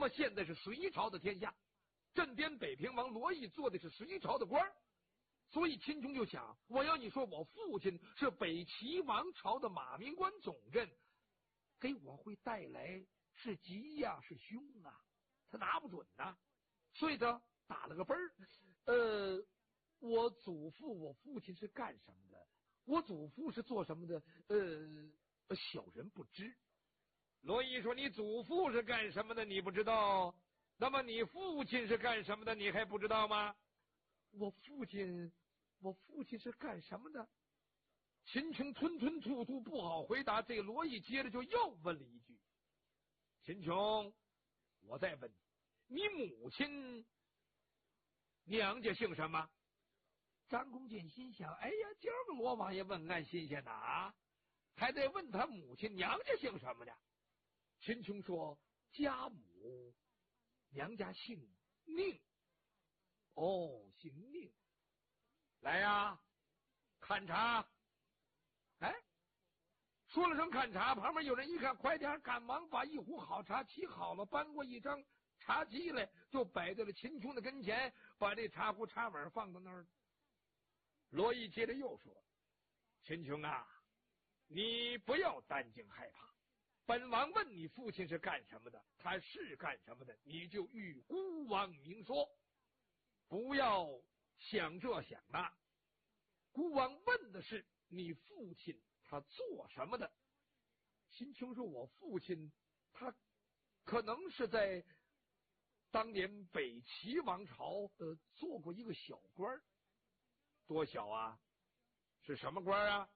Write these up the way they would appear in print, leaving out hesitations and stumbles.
么现在是隋朝的天下，镇边北平王罗毅做的是隋朝的官儿，所以秦琼就想，我要你说我父亲是北齐王朝的马明关总任，给我会带来是吉呀是凶啊，他拿不准呐。所以他打了个奔儿，我祖父我父亲是干什么的？我祖父是做什么的？小人不知。罗毅说：“你祖父是干什么的？你不知道？那么你父亲是干什么的？你还不知道吗？”我父亲是干什么的？秦琼吞吞吐吐不好回答。这个罗毅接着就又问了一句：“秦琼，我再问你，你母亲娘家姓什么？”张公瑾心想：哎呀，今儿个罗王爷问俺新鲜的啊，还得问他母亲娘家姓什么呢？秦琼说：“家母娘家姓宁。”哦，姓宁。来呀，看茶。哎，说了声看茶，旁边有人一看，快点，赶忙把一壶好茶沏好了，搬过一张茶几来，就摆在了秦琼的跟前，把这茶壶茶碗放到那儿。罗毅接着又说：“秦琼啊，你不要担惊害怕。本王问你父亲是干什么的，他是干什么的，你就与孤王明说，不要想这想那。孤王问的是你父亲他做什么的。”秦琼说：“我父亲他可能是在当年北齐王朝做过一个小官。”多小啊？是什么官啊？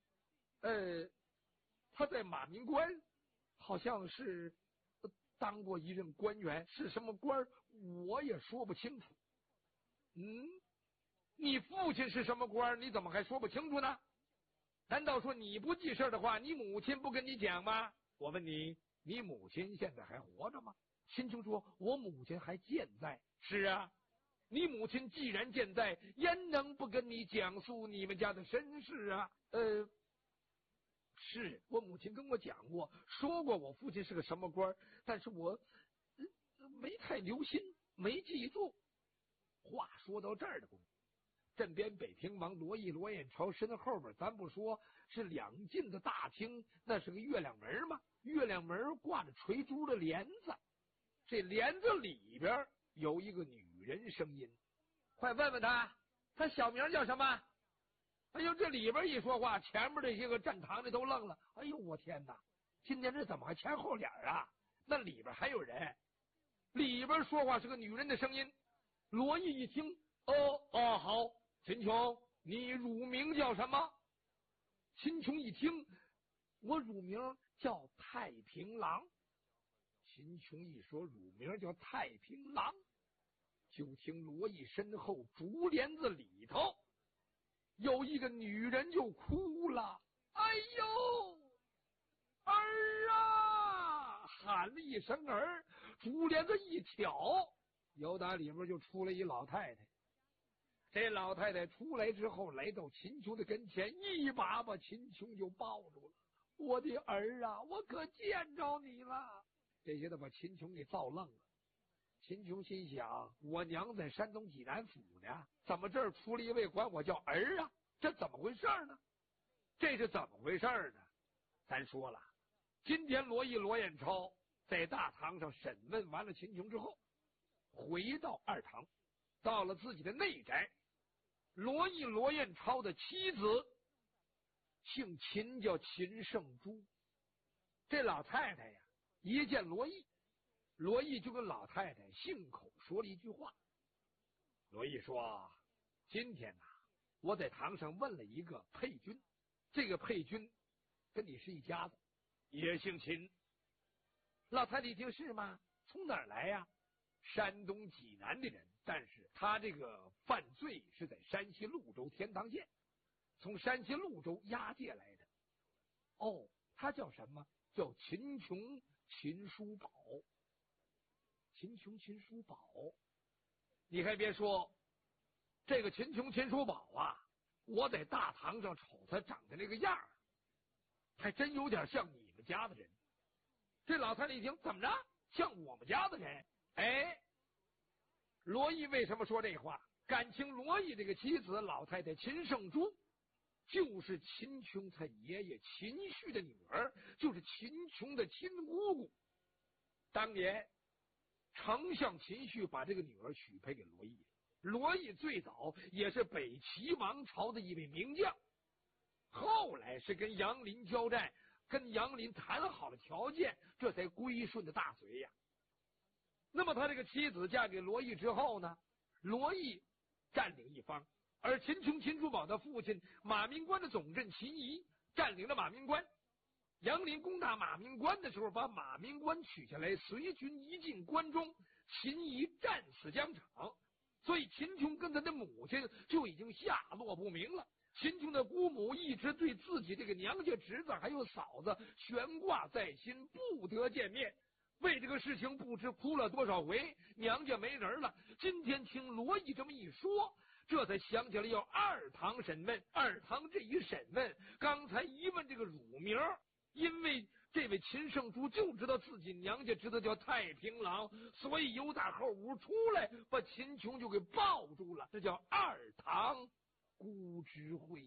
他在马明关好像是当过一任官员，是什么官我也说不清楚。你父亲是什么官，你怎么还说不清楚呢？难道说你不记事的话，你母亲不跟你讲吗？我问你，你母亲现在还活着吗？秦琼说：“我母亲还健在。”是啊，你母亲既然健在，焉能不跟你讲述你们家的身世啊？是我母亲跟我讲过，说过我父亲是个什么官，但是我没太留心，没记住。话说到这儿的功夫，镇边北平王罗毅、罗彦超身后边，咱不说是两进的大厅，那是个月亮门吗？月亮门挂着垂珠的帘子，这帘子里边有一个女人声音：“快问问他，他小名叫什么？”哎呦，这里边一说话，前面这些个站堂的都愣了。哎呦，我天哪！今天这怎么还前后脸啊？那里边还有人。里边说话是个女人的声音。罗毅一听，好，秦琼，你乳名叫什么？秦琼一听，我乳名叫太平郎。秦琼一说乳名叫太平郎，就听罗毅身后竹帘子里头有一个女人就哭了：“哎呦，儿啊！”喊了一声儿，竹帘子一挑，由打里面就出来一老太太。这老太太出来之后，来到秦琼的跟前，一把把秦琼就抱住了：“我的儿啊，我可见着你了！”这些都把秦琼给造愣了。秦琼心想：我娘在山东济南府呢，怎么这儿出了一位管我叫儿啊？这怎么回事呢？这是怎么回事呢？咱说了，今天罗毅、罗彦超在大堂上审问完了秦琼之后，回到二堂，到了自己的内宅。罗毅、罗彦超的妻子姓秦，叫秦圣珠。这老太太呀，一见罗毅，罗毅就跟老太太信口说了一句话。罗毅说：“今天呐，我在堂上问了一个配军，这个配军跟你是一家子，也姓秦。”老太太一听：“是吗？从哪儿来呀？”山东济南的人，但是他这个犯罪是在山西潞州天堂县，从山西潞州押解来的。哦，他叫什么？叫秦琼秦叔宝。秦琼秦叔宝，你还别说，这个秦琼秦叔宝啊，我在大堂上瞅他长得那个样儿，还真有点像你们家的人。这老太太一听，怎么着？ 像我们家的人。哎，罗毅为什么说这话？感情罗毅这个妻子老太太秦圣珠，就是秦琼他爷爷秦旭的女儿，就是秦琼的亲姑姑。当年丞相秦旭把这个女儿许配给罗毅。罗毅最早也是北齐王朝的一位名将，后来是跟杨林交战，跟杨林谈好了条件，这才归顺的大隋呀。那么他这个妻子嫁给罗毅之后呢，罗毅占领一方，而秦琼秦叔宝的父亲马明关的总镇秦仪占领了马明关。杨林攻打马明关的时候，把马明关取下来，随军一进关中，秦仪战死疆场。所以秦琼跟他的母亲就已经下落不明了。秦琼的姑母一直对自己这个娘家侄子还有嫂子悬挂在心，不得见面。为这个事情不知哭了多少回，娘家没人了。今天听罗毅这么一说，这才想起来要二堂审问。二堂这一审问，刚才一问这个乳名，因为这位秦圣珠就知道自己娘家侄子叫太平郎，所以由打后屋出来，把秦琼就给抱住了。这叫二堂姑知会。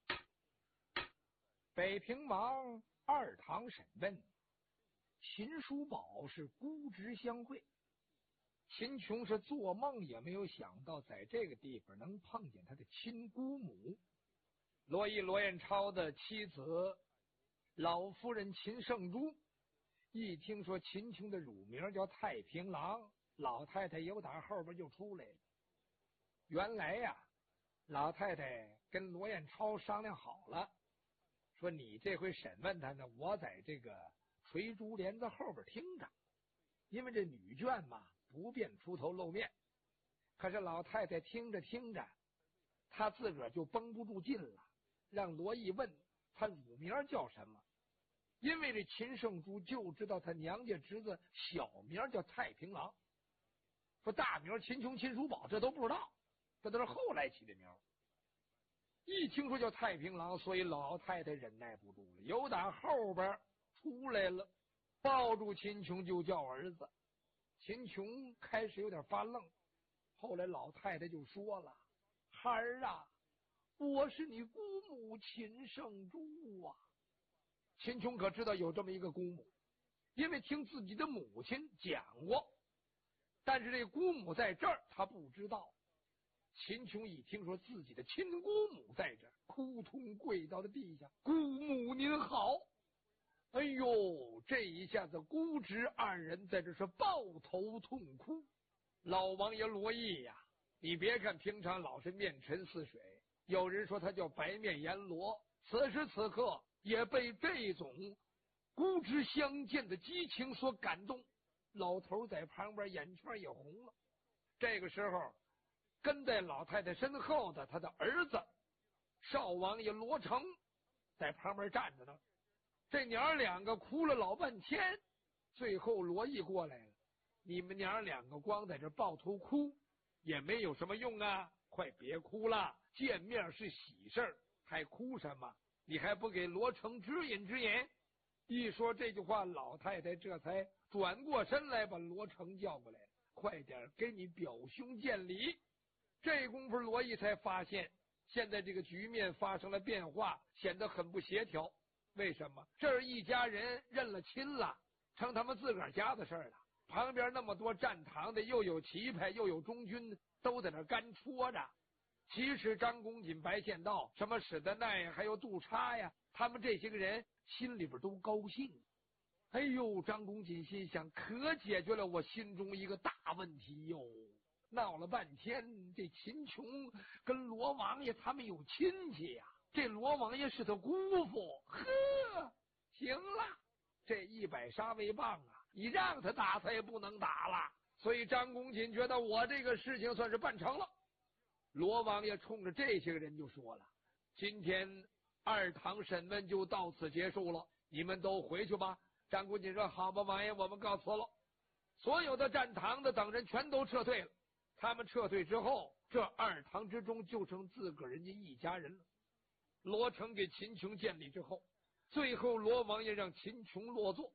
北平王二堂审问，秦叔宝是姑侄相会。秦琼是做梦也没有想到，在这个地方能碰见他的亲姑母。罗彦超的妻子老夫人秦圣珠，一听说秦琼的乳名叫太平郎，老太太由打后边就出来了。原来呀，老太太跟罗彦超商量好了，说你这回审问他呢，我在这个垂珠帘子后边听着，因为这女眷嘛，不便出头露面。可是老太太听着听着，她自个儿就绷不住劲了，让罗毅问他乳名叫什么。因为这秦圣珠就知道他娘家侄子小名叫太平郎，说大名秦琼、秦叔宝这都不知道，这都是后来起的名。一听说叫太平郎，所以老太太忍耐不住了，由打后边出来了，抱住秦琼就叫儿子。秦琼开始有点发愣，后来老太太就说了：“孩儿啊，我是你姑母秦圣珠啊。”秦琼可知道有这么一个姑母，因为听自己的母亲讲过，但是这姑母在这儿他不知道。秦琼一听说自己的亲姑母在这儿，扑通跪到了地下：“姑母您好！”哎呦，这一下子姑侄二人在这是抱头痛哭。老王爷罗毅呀，你别看平常老是面沉似水，有人说他叫白面阎罗，此时此刻也被这种姑侄相见的激情所感动。老头在旁边眼圈也红了。这个时候跟在老太太身后的他的儿子少王爷罗成在旁边站着呢。这娘两个哭了老半天，最后罗毅过来了：“你们娘两个光在这抱头哭也没有什么用啊，快别哭了，见面是喜事儿，还哭什么？你还不给罗成指引指引？”一说这句话，老太太这才转过身来把罗成叫过来：“快点给你表兄见礼。”这功夫罗毅才发现现在这个局面发生了变化，显得很不协调。为什么？这儿一家人认了亲了，成他们自个儿家的事儿了。旁边那么多站堂的，又有旗派又有中军，都在那干戳着。其实张公瑾、白献道、什么史德奈还有杜叉呀，他们这些个人心里边都高兴。哎呦，张公瑾心想，可解决了我心中一个大问题哟。闹了半天，这秦琼跟罗王爷他们有亲戚呀，这罗王爷是他姑父。呵，行了，这100杀威棒啊，你让他打他也不能打了。所以张公瑾觉得我这个事情算是办成了。罗王爷冲着这些个人就说了：“今天二堂审问就到此结束了，你们都回去吧。”张公瑾说：“好吧，王爷，我们告辞了。”所有的站堂的等人全都撤退了。他们撤退之后，这二堂之中就剩自个人家一家人了。罗成给秦琼见礼之后，最后罗王爷让秦琼落座。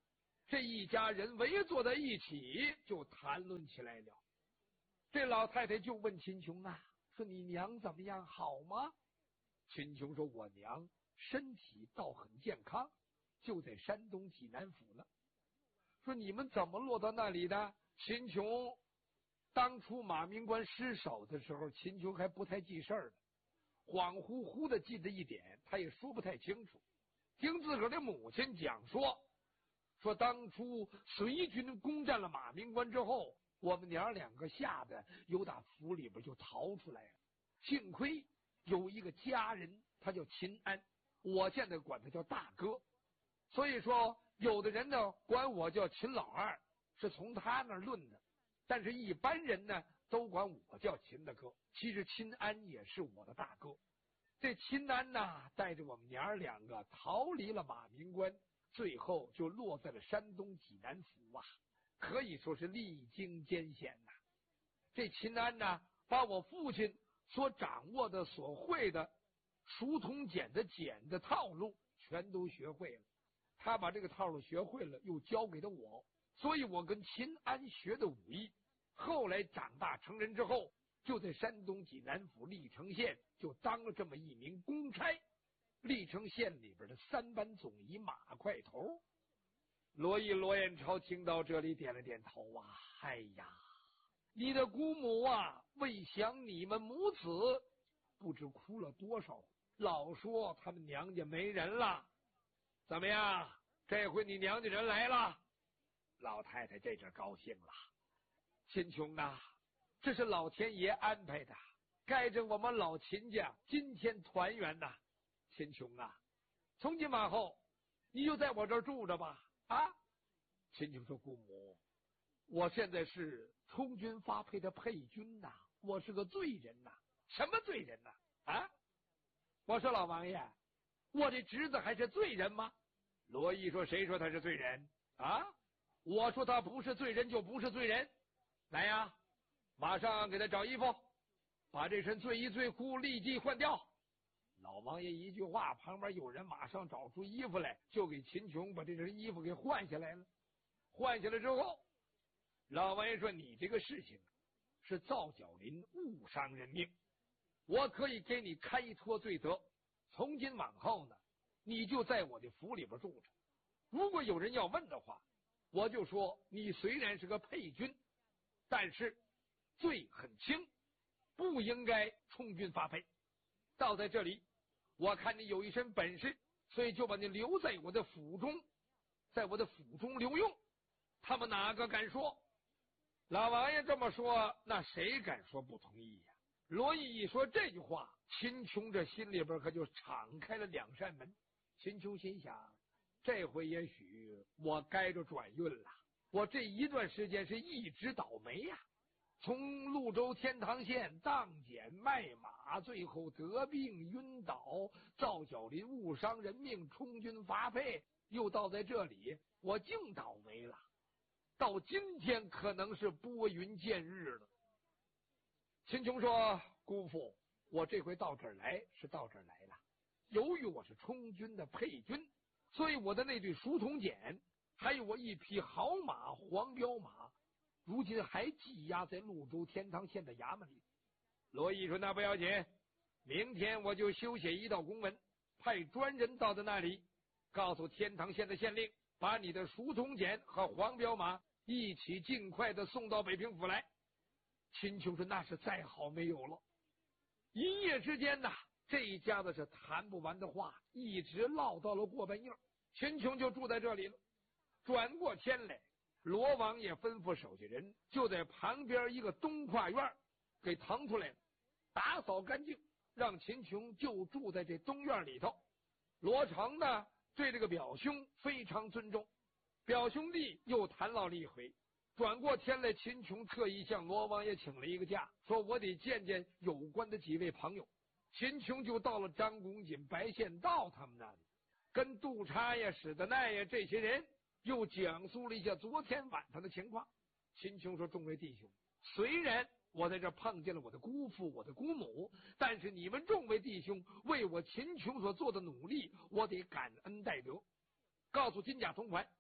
这一家人围坐在一起，就谈论起来了。这老太太就问秦琼啊，说你娘怎么样，好吗？秦琼说，我娘身体倒很健康，就在山东济南府呢。说你们怎么落到那里的？秦琼当初马明官失手的时候，秦琼还不太记事儿呢，恍惚惚的记得一点，他也说不太清楚。听自个儿的母亲讲说当初隋军攻占了马明关之后，我们娘两个吓得由打府里边就逃出来了。幸亏有一个家人，他叫秦安，我现在管他叫大哥。所以说有的人呢管我叫秦老二，是从他那儿论的，但是一般人呢都管我叫秦大哥。其实秦安也是我的大哥。这秦安呐，带着我们娘儿两个逃离了马明关，最后就落在了山东济南府啊，可以说是历经艰险呐。这秦安呐，把我父亲所掌握的、所会的熟通简的套路全都学会了。他把这个套路学会了，又教给了我，所以我跟秦安学的武艺。后来长大成人之后，就在山东济南府历城县就当了这么一名公差，历城县里边的3班总仪马块头。罗彦超听到这里点了点头啊，哎呀，你的姑母啊，为想你们母子，不知哭了多少，老说他们娘家没人了。怎么样，这回你娘家人来了？老太太这阵高兴了。秦琼啊，这是老天爷安排的，该着我们老秦家今天团圆呐。秦琼啊，从今往后你就在我这儿住着吧。啊，秦琼说，姑母，我现在是充军发配的配军呐，我是个罪人呐。什么罪人呐？啊，我说老王爷，我这侄子还是罪人吗？罗毅说，谁说他是罪人啊？我说他不是罪人就不是罪人。来呀，马上给他找衣服，把这身罪衣罪裤立即换掉。老王爷一句话，旁边有人马上找出衣服来，就给秦琼把这身衣服给换下来了。换下来之后，老王爷说，你这个事情是赵角林误伤人命，我可以给你开脱罪责。从今往后呢，你就在我的府里边住着。如果有人要问的话，我就说你虽然是个配军，但是罪很轻，不应该充军发配。倒在这里，我看你有一身本事，所以就把你留在我的府中，在我的府中留用。他们哪个敢说？老王爷这么说，那谁敢说不同意呀？罗毅一说这句话，秦琼这心里边可就敞开了2扇门。秦琼心想，这回也许我该着转运了。我这一段时间是一直倒霉呀，从潞州天堂县当捡卖马，最后得病晕倒，赵角林误伤人命，充军发配，又到在这里，我净倒霉了。到今天可能是拨云见日了。秦琼说，姑父，我这回到这儿来是到这儿来了，由于我是充军的配军，所以我的那对熟铜锏还有我一匹好马黄骠马，如今还羁押在潞州天堂县的衙门里。罗毅说，那不要紧，明天我就修写一道公文，派专人到的那里，告诉天堂县的县令，把你的熟铜锏和黄骠马一起尽快的送到北平府来。秦琼说，那是再好没有了。一夜之间呐，这一家子是谈不完的话，一直唠到了过半夜，秦琼就住在这里了。转过天来，罗王爷吩咐手下人就在旁边一个东跨院给腾出来了，打扫干净，让秦琼就住在这东院里头。罗成呢，对这个表兄非常尊重，表兄弟又谈唠了一回。转过天来，秦琼特意向罗王爷请了一个假，说我得见见有关的几位朋友。秦琼就到了张公瑾、白献道他们那里，跟杜差呀、史德奈呀这些人又讲述了一下昨天晚上的情况。秦琼说，众位弟兄，虽然我在这碰见了我的姑父、我的姑母，但是你们众位弟兄为我秦琼所做的努力，我得感恩戴德。告诉金甲同款，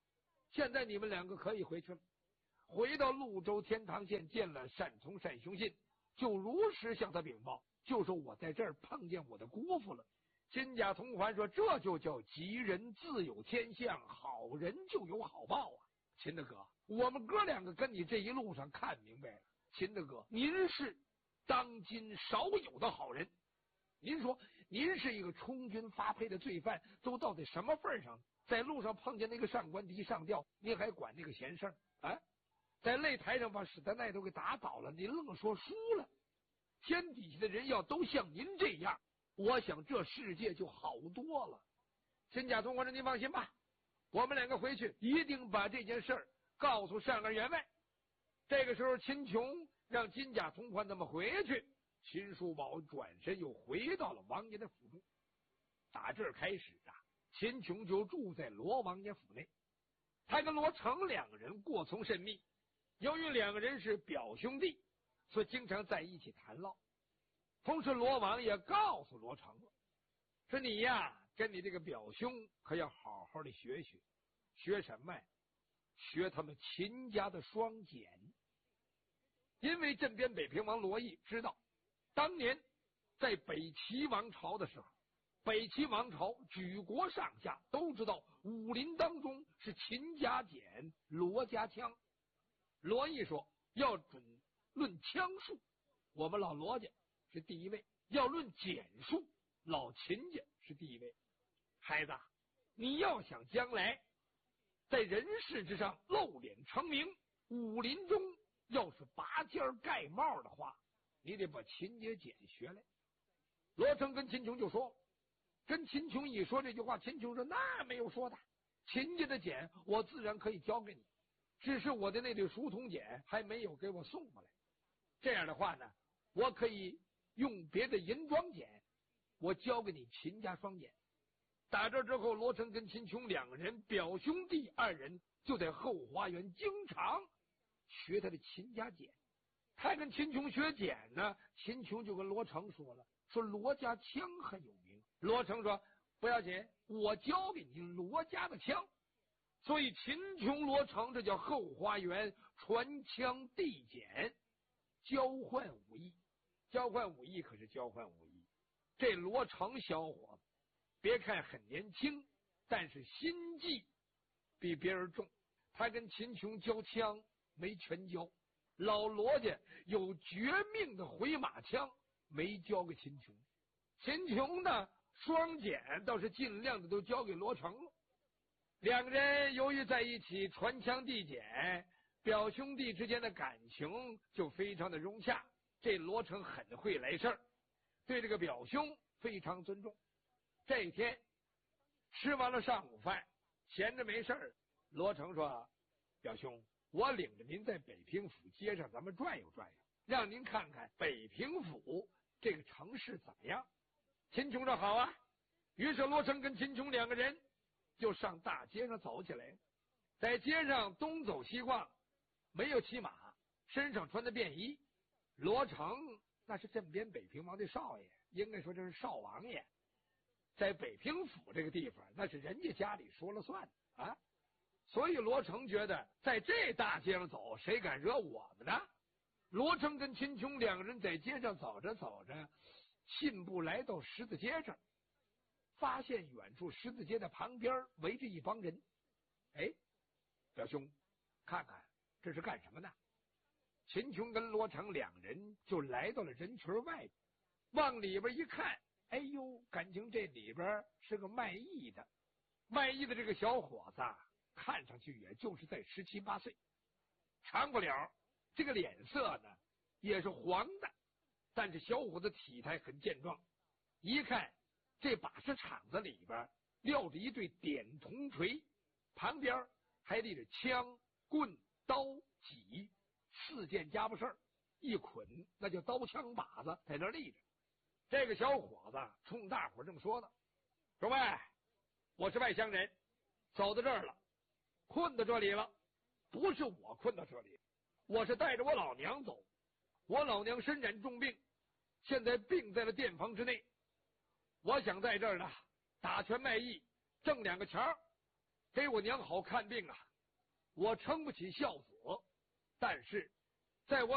现在你们两个可以回去了。回到潞州天堂县，见了单从单雄信，就如实向他禀报，就说我在这儿碰见我的姑父了。金甲同环说：“这就叫吉人自有天相，好人就有好报啊！”秦大哥，我们哥两个跟你这一路上看明白了，秦大哥，您是当今少有的好人。您说，您是一个充军发配的罪犯，都到底什么份上？在路上碰见那个上官迪上吊，您还管那个闲事儿啊？在擂台上把史德奈都给打倒了，您愣说输了。天底下的人要都像您这样，我想这世界就好多了。金甲同环说：“您放心吧，我们两个回去一定把这件事儿告诉单儿员外。”这个时候，秦琼让金甲同环他们回去，秦叔宝转身又回到了王爷的府中。打这儿开始啊，秦琼就住在罗王爷府内。他跟罗成两个人过从甚密，由于两个人是表兄弟，所以经常在一起谈唠。同时，罗王爷告诉罗成了，说你呀，跟你这个表兄可要好好的学学。学什么呀？学他们秦家的双锏。因为镇边北平王罗毅知道，当年在北齐王朝的时候，北齐王朝举国上下都知道武林当中是秦家锏，罗家枪。罗毅说，要准论枪术，我们老罗家是第一位；要论锏术，老秦家是第一位。孩子，你要想将来在人世之上露脸成名，武林中要是拔尖盖帽的话，你得把秦家锏学来。罗成跟秦琼就说，跟秦琼一说这句话，秦琼说那没有说的，秦家的锏我自然可以交给你，只是我的那对书童锏还没有给我送过来。这样的话呢，我可以用别的银装锏，我交给你秦家双锏。打这之后，罗成跟秦琼两个人表兄弟二人就在后花园经常学他的秦家锏。他跟秦琼学锏呢，秦琼就跟罗成说了，说罗家枪很有名。罗成说不要紧，我交给你罗家的枪。所以秦琼罗成这叫后花园传枪递锏，交换武艺。交换武艺可是交换武艺。这罗成小伙子别看很年轻，但是心计比别人重。他跟秦琼交枪没全交，老罗家有绝命的回马枪没交给秦琼。秦琼呢，双锏倒是尽量的都交给罗成了。两个人由于在一起传枪递锏，表兄弟之间的感情就非常的融洽。这罗成很会来事儿，对这个表兄非常尊重。这一天吃完了上午饭，闲着没事儿，罗成说，表兄，我领着您在北平府街上咱们转悠转悠，让您看看北平府这个城市怎么样。秦琼说好啊。于是罗成跟秦琼两个人就上大街上走起来，在街上东走西逛，没有骑马，身上穿的便衣。罗成那是镇边北平王的少爷，应该说这是少王爷，在北平府这个地方那是人家家里说了算啊。所以罗成觉得在这大街上走，谁敢惹我们呢？罗成跟秦琼两个人在街上走着走着，信步来到十字街这儿，发现远处十字街的旁边围着一帮人。哎，表兄，看看这是干什么呢？秦琼跟罗成两人就来到了人群外，往里边一看，哎呦，感情这里边是个卖艺的。卖艺的这个小伙子看上去也就是在17、18岁，长不了，这个脸色呢也是黄的，但是小伙子体态很健壮。一看这把式场子里边撂着一对点铜锤，旁边还立着枪、棍、刀、戟4件家伙事儿，一捆那叫刀枪把子在那立着。这个小伙子冲大伙这么说的，说喂，我是外乡人，走到这儿了，困到这里了。不是我困到这里，我是带着我老娘走，我老娘身染重病，现在病在了店房之内，我想在这儿呢打拳卖艺，挣2个钱儿，给我娘好看病啊。 我称不起孝子，但是在我